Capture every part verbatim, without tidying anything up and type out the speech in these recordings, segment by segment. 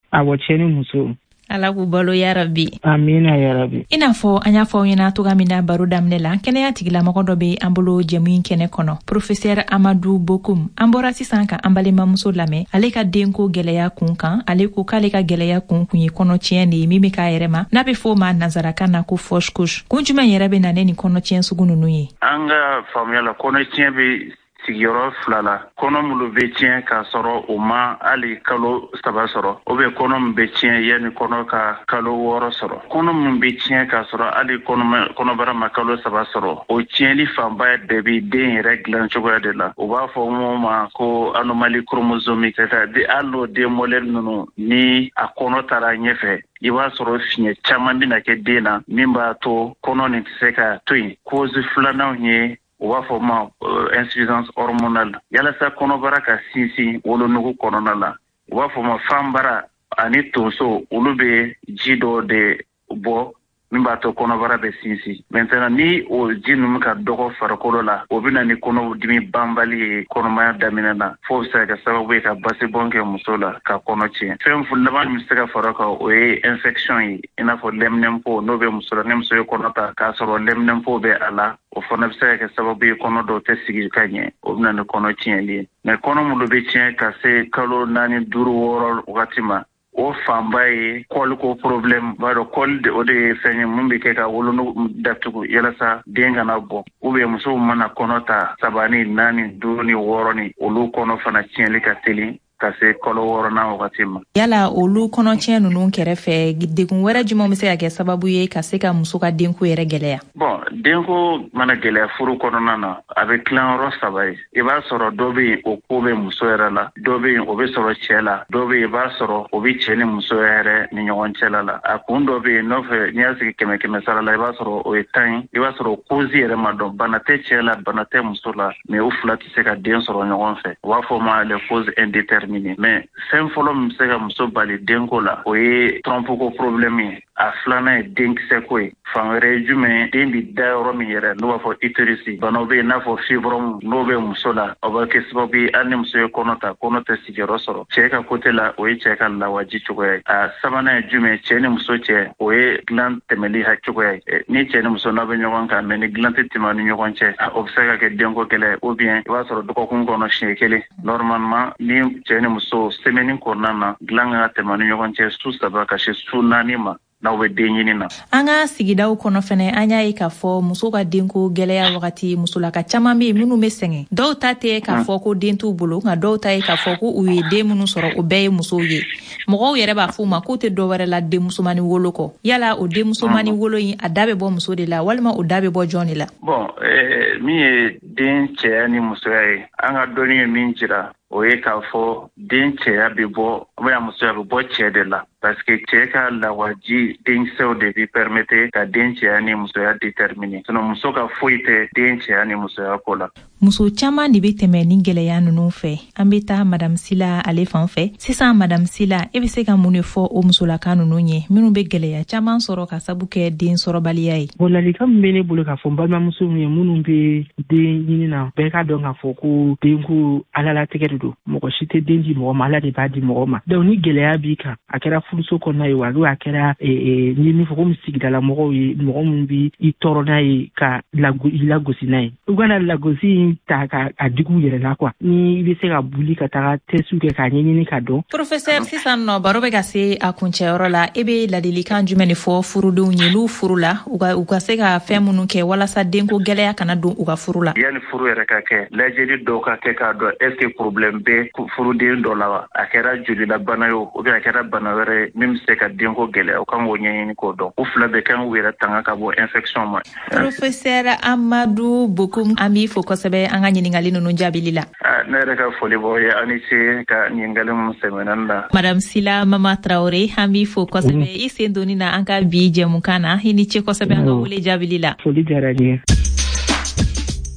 awɔ cɛ ni muso. Ala k'u balo ya Rabbi. Amina ya Rabbi. I n'a fɔ an y'a fɔ aw ɲɛna toga min na baro daminɛ la kɛnɛya tigilamɔgɔ dɔ bɛ an bolo jɛmu in kɛnɛ kɔnɔ Professeur Amadou Bokoum an bɔra sisan ka an balimamuso lamɛn ale ka denko gɛlɛya kun kan ale ko k'ale ka gɛlɛya kun kun ye kɔnɔtiɲɛ de ye min bɛ k'a yɛrɛ ma n'a bɛ fɔ o ma nansarakan na ko fausse couche kun jumɛn yɛrɛ bɛ na ne ni kɔnɔtiɲɛ sugu ninnu ye. An ka faamuya la kɔnɔtiɲɛ bɛ sigiyɔrɔ fila la kɔnɔ minnu bɛ tiɲɛ k'a sɔrɔ o ma hali kalo saba sɔrɔ o bɛ kɔnɔ min bɛ tiɲɛ yanni kɔnɔ ka kalo wɔɔrɔ sɔrɔ kɔnɔ min bɛ tiɲɛ k'a sɔrɔ hali kɔnɔbara ma kalo saba sɔrɔ o tiɲɛli fanba bɛɛ bɛ den yɛrɛ dilan cogoya de la u b'a fɔ mun ma ko anomalie chromosomique c'est-à-dire hali n'o den modèle ninnu ni a kɔnɔ taara ɲɛfɛ i b'a sɔrɔ fiɲɛ caman bɛna kɛ den na min b'a to kɔnɔ nin tɛ se ka to yen cause filanan ye u b'a fɔ ma insuffisance hormonale yalasa kɔnɔbara ka sinsin wolonugu kɔnɔna la u b'a fɔ ma fanbara ani tonso olu bɛ ji dɔ de bɔ min b'a to kɔnɔbara bɛ sinsin maintenant ni o ji ninnu ka dɔgɔ farikolo la o bɛ na ni kɔnɔdimi banbali ye kɔnɔmaya daminɛ na fo bɛ se ka kɛ sababu ye ka basibɔn kɛ muso la ka kɔnɔ tiɲɛ fɛn fu laban min bɛ se ka fara kan o ye infection ye i n'a fɔ lɛminɛnpo n'o bɛ muso la ni muso ye kɔnɔ ta k'a sɔrɔ lɛminɛnpo bɛ a la o fana bɛ se ka kɛ sababu ye kɔnɔ dɔw tɛ sigi ka ɲɛ o bɛ na ni kɔnɔ tiɲɛli ye mais kɔnɔ minnu bɛ tiɲɛ ka se kalo naani duuru wɔɔrɔ wagati ma o fanba ye kɔliko problème b'a dɔn kɔli de o de ye fɛn ye mun bɛ kɛ ka wolonugu datugu yalasa den kana bɔ ou bien musow mana kɔnɔ ta saba ni naani duuru ni wɔɔrɔ ni olu kɔnɔ fana tiɲɛli ka teli ka se kalo wɔɔrɔnan wagati ma. Yala olu kɔnɔtiɲɛ ninnu kɛrɛfɛ degun wɛrɛ jumɛn bɛ se ka kɛ sababu ye ka se ka muso ka denko yɛrɛ gɛlɛya? Bon denko mana gɛlɛya furu kɔnɔna na a bɛ tilan yɔrɔ saba ye i b'a sɔrɔ dɔ bɛ yen o ko bɛ muso yɛrɛ la dɔ bɛ yen o bɛ sɔrɔ cɛ la dɔ bɛ yen i b'a sɔrɔ o bɛ cɛ ni muso yɛrɛ ni ɲɔgɔn cɛ la la a kun dɔ bɛ yen nɔfɛ n'i y'a sigi kɛmɛ kɛmɛ sara la i b'a sɔrɔ o ye tan ye i b'a sɔrɔ cause yɛrɛ ma dɔn bana tɛ cɛ la bana tɛ muso la mais o fila tɛ se ka den sɔrɔ ɲɔgɔn fɛ u b'a fɔ ma les causes indéterminées mais fɛn fɔlɔ min bɛ se ka muso bali denko la o ye trompoko problème ye a filanan ye denkisɛ ko ye fan wɛrɛ ye jumɛn den bɛ da yɔrɔ min yɛrɛ n'o b'a fɔ utérus banaw bɛ yen n'a fɔ fibrome n'o bɛ muso la o bɛ kɛ sababu ye hali ni muso ye kɔnɔ ta kɔnɔ tɛ sigiyɔrɔ sɔrɔ cɛ ka côté la o ye cɛ ka lawaji cogoya ye a sabanan ye jumɛn cɛ ni muso cɛ o ye dilan tɛmɛli ha cogoya ye ni cɛ ni muso n'a bɛ ɲɔgɔn kan mais ni dilan tɛ tɛmɛ ni ɲɔgɔn cɛ o bɛ se ka kɛ denko gɛlɛya ou bien i b'a sɔrɔ dɔgɔkun kɔnɔ siɲɛ kelen normalement ni cɛ ni muso semaine kɔnɔna na dilan ka tɛmɛ ni ɲɔgɔn cɛ su saba ka se su naani ma n'aw bɛ den ɲini na. An ka sigidaw kɔnɔ fɛnɛ an y'a ye k'a fɔ muso ka denko gɛlɛya wagati musolaka caman bɛ yen minnu bɛ sɛgɛn dɔw ta tɛ k'a fɔ ko den t'u bolo nka dɔw ta ye k'a fɔ ko u ye den minnu sɔrɔ o bɛɛ ye musow ye mɔgɔw yɛrɛ b'a fɔ u ma k'u tɛ dɔ wɛrɛ la den musomani wolo kɔ yala o den musomani wolo in a da bɛ bɔ muso de la walima o da bɛ bɔ jɔn de la. Bon eh, min ye den cɛya ni musoya ye an ka dɔnni ye min jira o ye k'a fɔ den cɛya bɛ bɔ oubien musoya bɛ bɔ cɛ de la parce que cɛ ka lawaji denkisɛw de bɛ permettre ka den cɛya ni musoya déterminer sinon muso ka foyi tɛ den cɛya ni musoya ko la. Muso caman de bɛ tɛmɛ ni gɛlɛya ninnu fɛ an bɛ taa Madame Sila ale fan fɛ sisan Madame Sila e bɛ se ka mun de fɔ o musolaka ninnu ye minnu bɛ gɛlɛya caman sɔrɔ ka sabu kɛ den sɔrɔbaliya ye. Bon ladilikan min bɛ ne bolo k'a fɔ n balimamuso ye minnu bɛ den ɲini na bɛɛ ka dɔn k'a fɔ ko denko ala latigɛ de don mɔgɔ si tɛ den di mɔgɔ ma ala de b'a di mɔgɔ ma donc ni gɛlɛya b'i kan a kɛra furuso kɔnɔna ye wa a kɛra ni min fɔ komi sigidala mɔgɔw ye mɔgɔ min bɛ i tɔɔrɔ n'a ye ka i lagosi n'a ye u kana lagosi ta ka a digu yɛrɛ la quoi ni i bɛ se ka boli ka taga test kɛ k'a ɲɛɲini ka dɔn. Professeur sisan nɔ baro bɛ ka se a kuncɛyɔrɔ la e bɛ ladilikan jumɛn de fɔ furudenw ye n'u furu la u ka u ka se ka fɛn minnu kɛ walasa denko gɛlɛya kana don u ka furu la. Yani furu yɛrɛ ka kɛ lajɛli dɔw ka kɛ k'a dɔn est ce que problème bɛ furuden dɔ la wa a kɛra jolila bana ye o bien a kɛra bana wɛrɛ min bɛ se ka denko gɛlɛya o kan k'o ɲɛɲini k'o dɔn u fila bɛɛ kan k'u yɛrɛ tanga ka bɔ infection ma. Professeur Amadou Bokoum an b'i fo kosɛbɛ an ka ɲininkali ninnu jaabili la. Ne yɛrɛ ka foli b'aw ye ani ce ka ɲininkali minnu sɛmɛnna la. Madame Sila Mama Traoré an b'i fo kosɛbɛ i sen donni na an ka bi jɛmukan na i ni ce kosɛbɛ an ka wele jaabili la. Foli diyara n ye.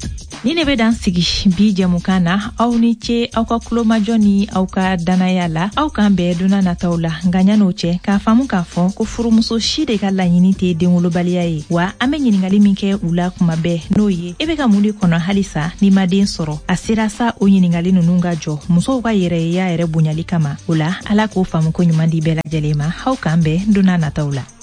ni ne be dan sigi bi jamukan na aw ni ce aw ka kulomajɔ ni aw ka danaya la aw kan bɛɛ duna nataw la nka ɲan'o cɛ k'a faamu k'a fɔ ko furumuso si de ka laɲini tɛ denwolobaliya ye wa an be ɲiningali min kɛ u la kuma bɛɛ n'o ye e be ka mun de kɔnɔ halisa n'i ma den sɔrɔ a sera sa o ɲiningali nunu ka jɔ musow ka yɛrɛyeya yɛrɛ bonyali kama o la ala k'o faamu ko ɲuman di bɛɛ lajɛlen ma aw kan bɛɛ duna nataw la.